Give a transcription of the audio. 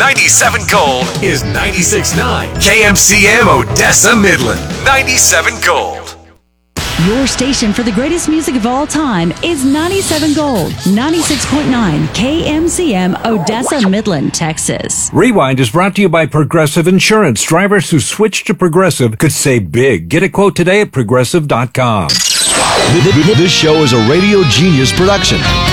97 Gold is 96.9 KMCM Odessa Midland. 97 Gold. Your station for the greatest music of all time is 97 Gold, 96.9 KMCM Odessa Midland, Texas. Rewind is brought to you by Progressive Insurance. Drivers who switch to Progressive could save big. Get a quote today at progressive.com. This show is a Radio Genius production.